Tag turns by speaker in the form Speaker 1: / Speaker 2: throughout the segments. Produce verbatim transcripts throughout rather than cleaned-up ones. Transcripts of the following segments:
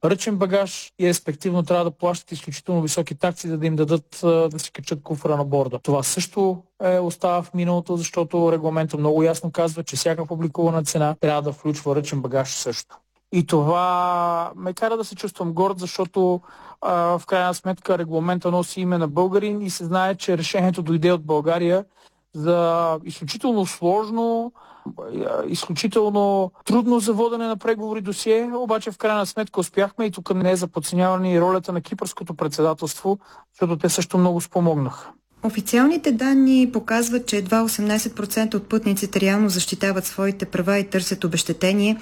Speaker 1: ръчен багаж и респективно трябва да плащат изключително високи такси, за да им дадат да си качат куфара на борда. Това също е, остава в миналото, защото регламентът много ясно казва, че всяка публикувана цена трябва да включва ръчен багаж също. И това ме кара да се чувствам горд, защото а, в крайна сметка регламента носи име на българин и се знае, че решението дойде от България за изключително сложно, изключително трудно за водене на преговори досие, обаче в крайна сметка успяхме и тук не е за подценяване и ролята на кипърското председателство, защото те също много спомогнаха.
Speaker 2: Официалните данни показват, че едва осемнайсет процента от пътниците реално защитават своите права и търсят обезщетение.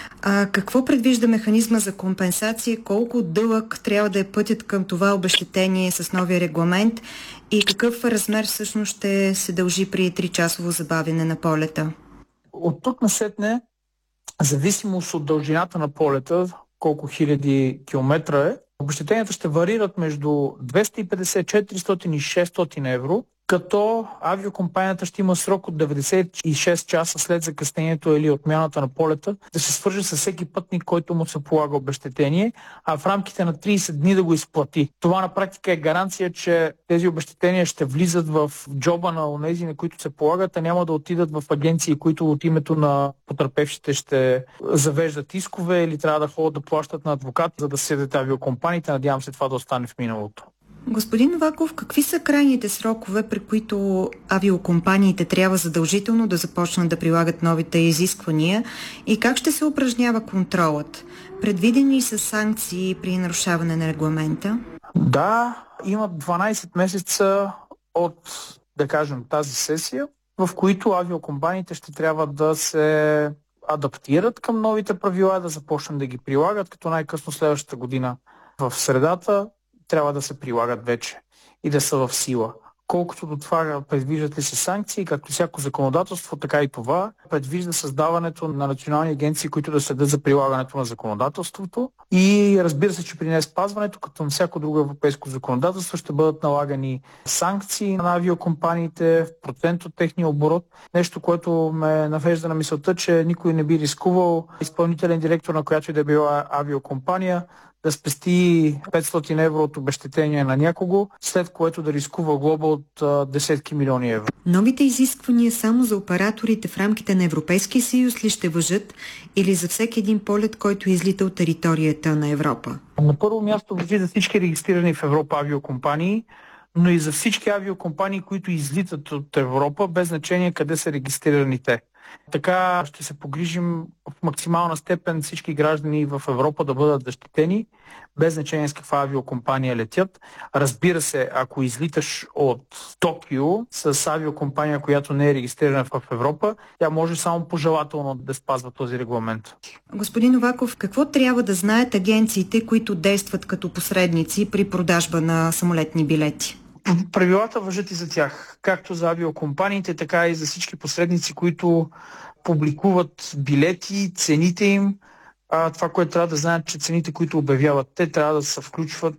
Speaker 2: А какво предвижда механизма за компенсация? Колко дълъг трябва да е пътят към това обезщетение с новия регламент? И какъв размер всъщност ще се дължи при тричасово забавяне на полета?
Speaker 1: От тук насетне, зависимост от дължината на полета, колко хиляди километра е, обезщетенията ще варират между двеста и петдесет, четиристотин и шестстотин евро, като авиокомпанията ще има срок от деветдесет и шест часа след закъснението или отмяната на полета да се свърже с всеки пътник, който му се полага обезщетение, а в рамките на трийсет дни да го изплати. Това на практика е гаранция, че тези обезщетения ще влизат в джоба на онези, на които се полагат, а няма да отидат в агенции, които от името на потърпевшите ще завеждат искове или трябва да ходят да плащат на адвокат, за да седят авиокомпаниите. Надявам се това да остане в миналото.
Speaker 2: Господин Новаков, какви са крайните срокове, при които авиокомпаниите трябва задължително да започнат да прилагат новите изисквания и как ще се упражнява контролът? Предвидени ли са санкции при нарушаване на регламента?
Speaker 1: Да, има дванайсет месеца от, да кажем, тази сесия, в които авиокомпаниите ще трябва да се адаптират към новите правила, да започнат да ги прилагат, като най-късно следващата година в средата трябва да се прилагат вече и да са в сила. Колкото до това предвиждат ли се санкции, както всяко законодателство, така и това предвижда създаването на национални агенции, които да следят за прилагането на законодателството. И разбира се, че при неспазването, като на всяко друго европейско законодателство, ще бъдат налагани санкции на авиокомпаниите в процент от техния оборот. Нещо, което ме навежда на мисълта, че никой не би рискувал изпълнителен директор на която и да била авиокомпания да спести петстотин евро от обезщетение на някого, след което да рискува глоба от а, десетки милиони евро.
Speaker 2: Новите изисквания само за операторите в рамките на Европейския съюз ли ще важат или за всеки един полет, който излита от територията на Европа?
Speaker 1: На първо място важи за всички регистрирани в Европа авиокомпании, но и за всички авиокомпании, които излитат от Европа, без значение къде са регистрирани те. Така ще се погрижим в максимална степен всички граждани в Европа да бъдат защитени, без значение с каква авиокомпания летят. Разбира се, ако излиташ от Токио с авиокомпания, която не е регистрирана в Европа, тя може само пожелателно да спазва този регламент.
Speaker 2: Господин Новаков, какво трябва да знаят агенциите, които действат като посредници при продажба на самолетни билети?
Speaker 1: Правилата важат и за тях, както за авиокомпаниите, така и за всички посредници, които публикуват билети, цените им. А, това, което трябва да знаят, че цените, които обявяват, те трябва да се включват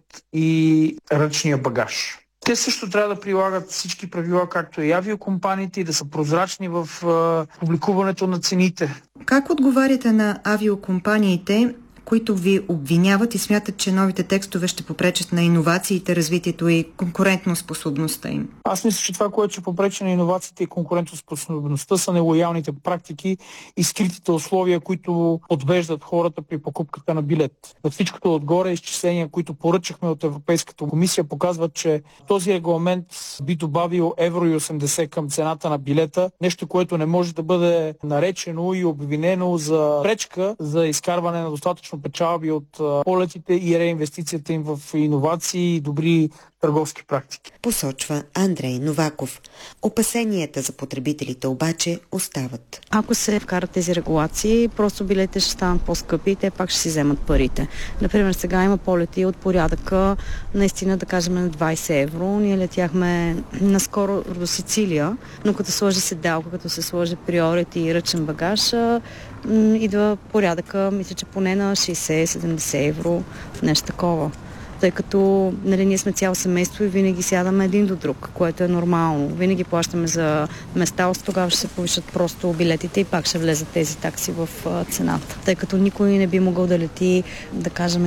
Speaker 1: и ръчния багаж. Те също трябва да прилагат всички правила, както и авиокомпаниите, и да са прозрачни в а, публикуването на цените.
Speaker 2: Как отговаряте на авиокомпаниите, които ви обвиняват и смятат, че новите текстове ще попречат на иновациите, развитието и конкурентоспособността им?
Speaker 1: Аз мисля, че това, което ще попречи на иновациите и конкурентоспособността, са нелоялните практики и скритите условия, които подвеждат хората при покупката на билет. За всичкото отгоре изчисления, които поръчахме от Европейската комисия, показват, че този регламент би добавил евро и осемдесет към цената на билета, нещо, което не може да бъде наречено и обвинено за пречка за изкарване на достатъчно печалби от а, полетите и реинвестицията им в иновации и добри търговски практики.
Speaker 3: Посочва Андрей Новаков. Опасенията за потребителите обаче остават.
Speaker 4: Ако се вкарат тези регулации, просто билетите ще станат по-скъпи и те пак ще си вземат парите. Например, сега има полети от порядъка, наистина да кажем на двайсет евро. Ние летяхме наскоро до Сицилия, но като сложи седалка, като се сложи приорити и ръчен багаж, идва порядъка, мисля, че поне на шейсет-седемдесет евро, нещо такова. Тъй като нали, ние сме цяло семейство и винаги сядаме един до друг, което е нормално. Винаги плащаме за места, от тогава ще се повишат просто билетите и пак ще влезат тези такси в цената. Тъй като никой не би могъл да лети, да кажем,